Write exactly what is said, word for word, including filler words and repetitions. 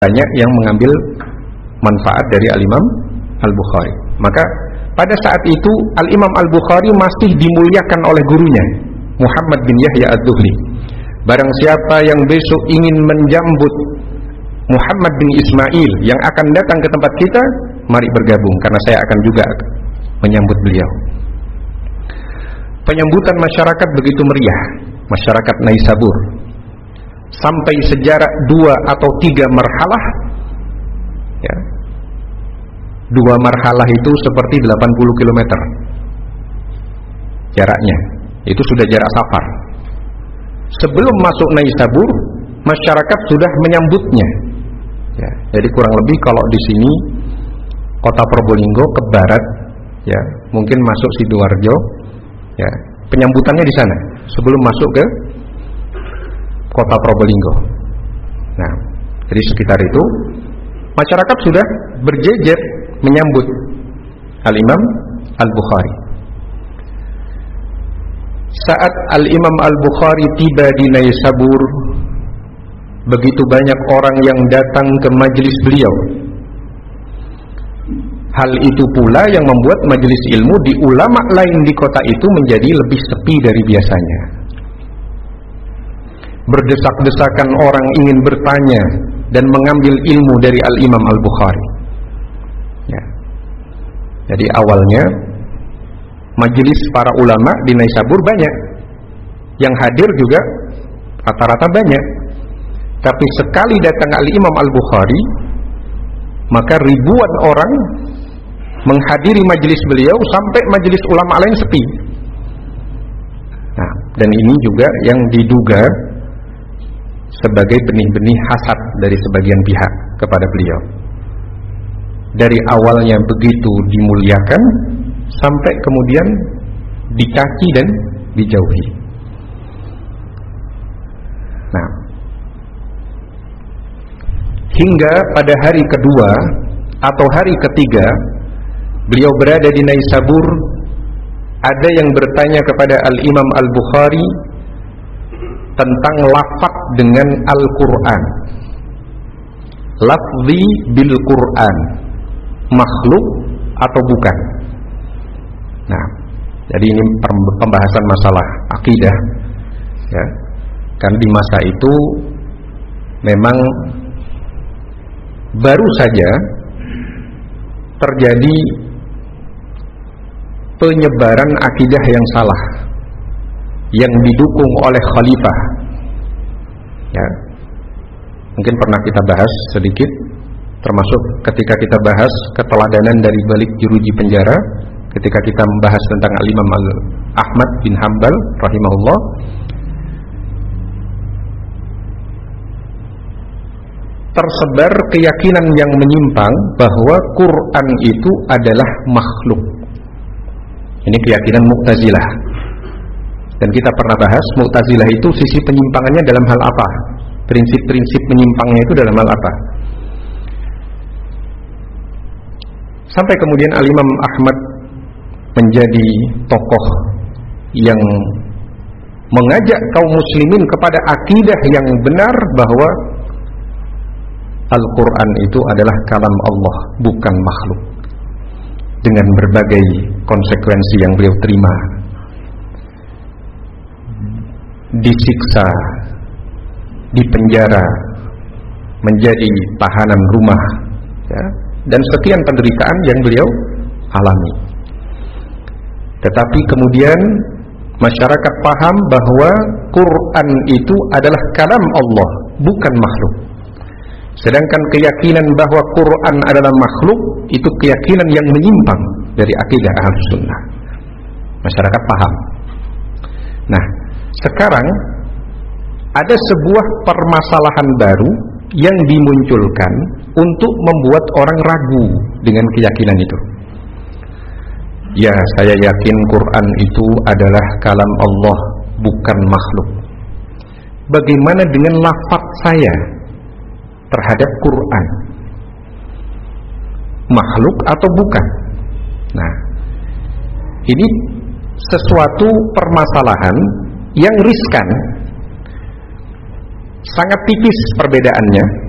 banyak yang mengambil manfaat dari Al-Imam Al-Bukhari. Maka pada saat itu Al-Imam Al-Bukhari masih dimuliakan oleh gurunya Muhammad bin Yahya Ad-Duhli. Barang siapa yang besok ingin menjambut Muhammad bin Ismail yang akan datang ke tempat kita, mari bergabung, karena saya akan juga menyambut beliau. Penyambutan masyarakat begitu meriah, masyarakat Naisabur, sampai sejarak dua atau tiga marhalah, ya. Dua marhalah itu seperti delapan puluh kilometer jaraknya, itu sudah jarak safar. Sebelum masuk Naisabur, masyarakat sudah menyambutnya, ya. Jadi kurang lebih kalau di sini kota Probolinggo ke barat, ya, mungkin masuk Sidoarjo, ya, penyambutannya di sana sebelum masuk ke kota Probolinggo. Nah, jadi sekitar itu masyarakat sudah berjejer menyambut Al-Imam Al-Bukhari. Saat Al-Imam Al-Bukhari tiba di Naisabur, begitu banyak orang yang datang ke majelis beliau. Hal itu pula yang membuat majelis ilmu di ulama lain di kota itu menjadi lebih sepi dari biasanya. Berdesak-desakan orang ingin bertanya dan mengambil ilmu dari Al-Imam Al-Bukhari, ya. Jadi awalnya majelis para ulama di Naisabur banyak, yang hadir juga rata-rata banyak. Tapi sekali datang Al-Imam Al-Bukhari, maka ribuan orang menghadiri majelis beliau sampai majelis ulama lain sepi. Nah, dan ini juga yang diduga sebagai benih-benih hasad dari sebagian pihak kepada beliau. Dari awalnya begitu dimuliakan, sampai kemudian dicaci dan dijauhi. Nah, hingga pada hari kedua atau hari ketiga beliau berada di Naisabur, ada yang bertanya kepada Al-Imam Al-Bukhari tentang lafaz dengan Al-Quran. Lafzi bil Quran, makhluk atau bukan? Nah, jadi ini pembahasan masalah akidah, ya. Kan di masa itu memang baru saja terjadi penyebaran akidah yang salah yang didukung oleh khalifah, ya. Mungkin pernah kita bahas sedikit, termasuk ketika kita bahas keteladanan dari balik jeruji penjara, ketika kita membahas tentang Al-Imam Ahmad bin Hanbal rahimahullah. Tersebar keyakinan yang menyimpang bahwa Quran itu adalah makhluk. Ini keyakinan Mu'tazilah. Dan kita pernah bahas Mu'tazilah itu sisi penyimpangannya dalam hal apa? Prinsip-prinsip menyimpangnya itu dalam hal apa? Sampai kemudian Al-Imam Ahmad menjadi tokoh yang mengajak kaum muslimin kepada akidah yang benar bahwa Al-Quran itu adalah kalam Allah, bukan makhluk. Dengan berbagai konsekuensi yang beliau terima, disiksa, dipenjara, menjadi tahanan rumah, ya, dan sekian penderitaan yang beliau alami. Tetapi kemudian masyarakat paham bahwa Quran itu adalah kalam Allah, bukan makhluk. Sedangkan keyakinan bahwa Quran adalah makhluk itu keyakinan yang menyimpang dari akidah Ahlus Sunnah. Masyarakat paham. Nah, sekarang ada sebuah permasalahan baru yang dimunculkan untuk membuat orang ragu dengan keyakinan itu. Ya, saya yakin Quran itu adalah kalam Allah, bukan makhluk. Bagaimana dengan lafaz saya terhadap Quran? Makhluk atau bukan? Nah, ini sesuatu permasalahan yang riskan. Sangat tipis perbedaannya